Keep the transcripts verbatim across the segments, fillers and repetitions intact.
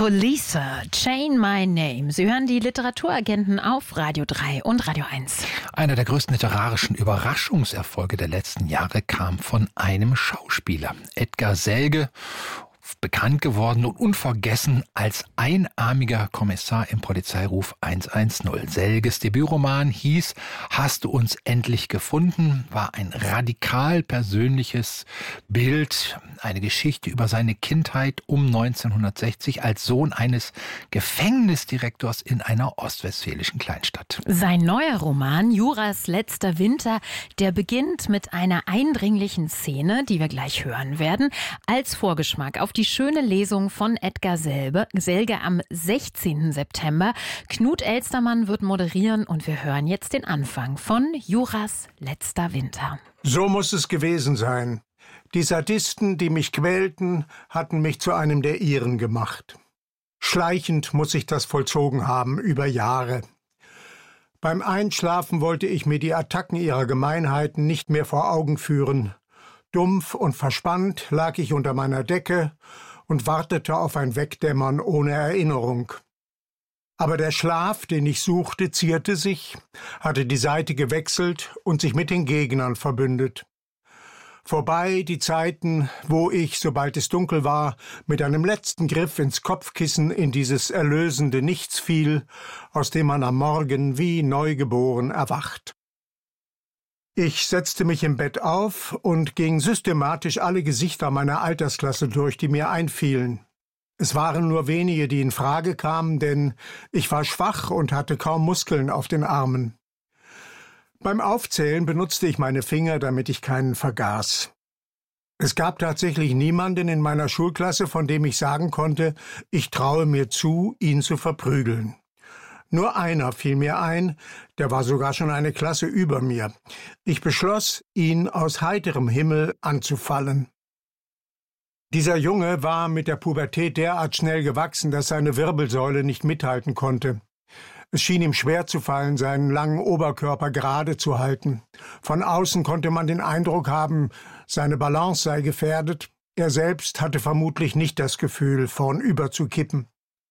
Police, Chain My Name. Sie hören die Literaturagenten auf Radio drei und Radio eins. Einer der größten literarischen Überraschungserfolge der letzten Jahre kam von einem Schauspieler, Edgar Selge, bekannt geworden und unvergessen als einarmiger Kommissar im Polizeiruf hundertzehn. Selges Debütroman hieß »Hast du uns endlich gefunden?«, war ein radikal persönliches Bild, eine Geschichte über seine Kindheit um neunzehnhundertsechzig als Sohn eines Gefängnisdirektors in einer ostwestfälischen Kleinstadt. Sein neuer Roman »Juras letzter Winter«, der beginnt mit einer eindringlichen Szene, die wir gleich hören werden, als Vorgeschmack auf die schöne Lesung von Edgar Selge, Selge am sechzehnten September. Knut Elstermann wird moderieren und wir hören jetzt den Anfang von Juras letzter Winter. So muss es gewesen sein. Die Sadisten, die mich quälten, hatten mich zu einem der ihren gemacht. Schleichend muss ich das vollzogen haben, über Jahre. Beim Einschlafen wollte ich mir die Attacken ihrer Gemeinheiten nicht mehr vor Augen führen. Dumpf und verspannt lag ich unter meiner Decke und wartete auf ein Wegdämmern ohne Erinnerung. Aber der Schlaf, den ich suchte, zierte sich, hatte die Seite gewechselt und sich mit den Gegnern verbündet. Vorbei die Zeiten, wo ich, sobald es dunkel war, mit einem letzten Griff ins Kopfkissen in dieses erlösende Nichts fiel, aus dem man am Morgen wie neugeboren erwacht. Ich setzte mich im Bett auf und ging systematisch alle Gesichter meiner Altersklasse durch, die mir einfielen. Es waren nur wenige, die in Frage kamen, denn ich war schwach und hatte kaum Muskeln auf den Armen. Beim Aufzählen benutzte ich meine Finger, damit ich keinen vergaß. Es gab tatsächlich niemanden in meiner Schulklasse, von dem ich sagen konnte, ich traue mir zu, ihn zu verprügeln. Nur einer fiel mir ein, der war sogar schon eine Klasse über mir. Ich beschloss, ihn aus heiterem Himmel anzufallen. Dieser Junge war mit der Pubertät derart schnell gewachsen, dass seine Wirbelsäule nicht mithalten konnte. Es schien ihm schwer zu fallen, seinen langen Oberkörper gerade zu halten. Von außen konnte man den Eindruck haben, seine Balance sei gefährdet. Er selbst hatte vermutlich nicht das Gefühl, vornüber zu kippen.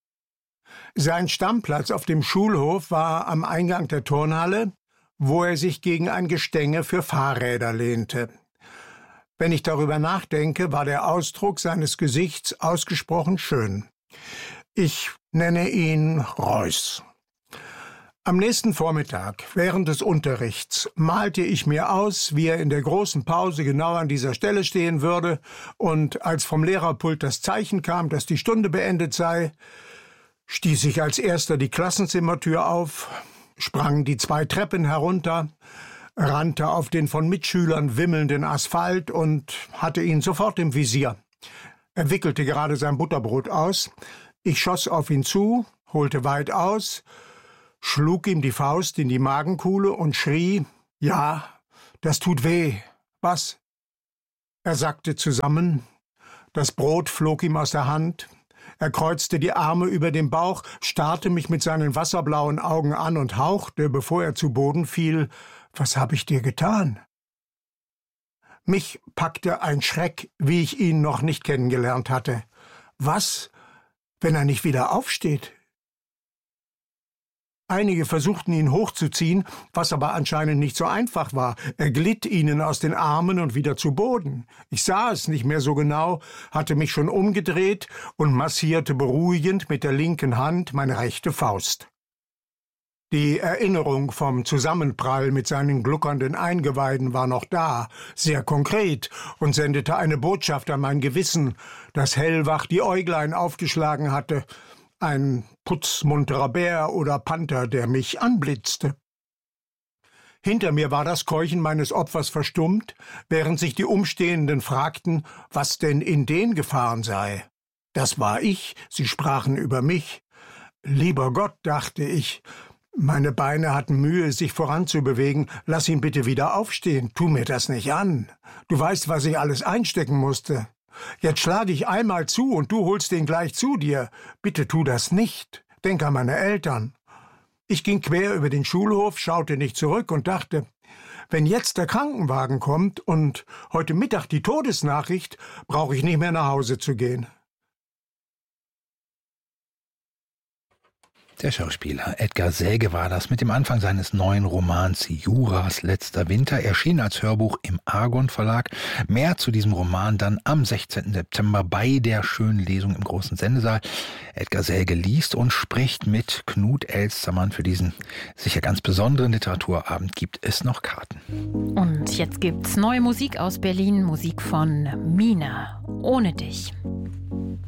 Sein Stammplatz auf dem Schulhof war am Eingang der Turnhalle, wo er sich gegen ein Gestänge für Fahrräder lehnte. Wenn ich darüber nachdenke, war der Ausdruck seines Gesichts ausgesprochen schön. Ich nenne ihn Reuß. Am nächsten Vormittag, während des Unterrichts, malte ich mir aus, wie er in der großen Pause genau an dieser Stelle stehen würde, und als vom Lehrerpult das Zeichen kam, dass die Stunde beendet sei, stieß ich als erster die Klassenzimmertür auf, sprang die zwei Treppen herunter, rannte auf den von Mitschülern wimmelnden Asphalt und hatte ihn sofort im Visier. Er wickelte gerade sein Butterbrot aus. Ich schoss auf ihn zu, holte weit aus, schlug ihm die Faust in die Magenkuhle und schrie, »Ja, das tut weh. Was?« Er sackte zusammen, das Brot flog ihm aus der Hand. Er kreuzte die Arme über dem Bauch, starrte mich mit seinen wasserblauen Augen an und hauchte, bevor er zu Boden fiel, »Was habe ich dir getan?« Mich packte ein Schreck, wie ich ihn noch nicht kennengelernt hatte. Was, wenn er nicht wieder aufsteht? Einige versuchten, ihn hochzuziehen, was aber anscheinend nicht so einfach war. Er glitt ihnen aus den Armen und wieder zu Boden. Ich sah es nicht mehr so genau, hatte mich schon umgedreht und massierte beruhigend mit der linken Hand meine rechte Faust. Die Erinnerung vom Zusammenprall mit seinen gluckernden Eingeweiden war noch da, sehr konkret, und sendete eine Botschaft an mein Gewissen, das hellwach die Äuglein aufgeschlagen hatte. Ein putzmunterer Bär oder Panther, der mich anblitzte. Hinter mir war das Keuchen meines Opfers verstummt, während sich die Umstehenden fragten, was denn in den gefahren sei. Das war ich, sie sprachen über mich. Lieber Gott, dachte ich, meine Beine hatten Mühe, sich voranzubewegen. Lass ihn bitte wieder aufstehen, tu mir das nicht an. Du weißt, was ich alles einstecken musste. Jetzt schlage ich einmal zu und du holst den gleich zu dir. Bitte tu das nicht. Denk an meine Eltern. Ich ging quer über den Schulhof, schaute nicht zurück und dachte, wenn jetzt der Krankenwagen kommt und heute Mittag die Todesnachricht, brauche ich nicht mehr nach Hause zu gehen. Der Schauspieler Edgar Selge war das mit dem Anfang seines neuen Romans Juras letzter Winter, erschien als Hörbuch im Argon Verlag. Mehr zu diesem Roman dann am sechzehnten September bei der schönen Lesung im großen Sendesaal. Edgar Selge liest und spricht mit Knut Elstermann. Für diesen sicher ganz besonderen Literaturabend gibt es noch Karten. Und jetzt gibt's neue Musik aus Berlin, Musik von Mina, Ohne dich.